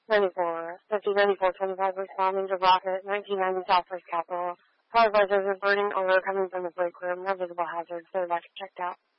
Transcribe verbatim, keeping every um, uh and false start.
ninety-four, fifty ninety-four twenty-five respond Angel Rocket, nineteen ninety Southwest Capitol. Car buzzers are burning over coming from the break room. No visible hazards. They're checked out.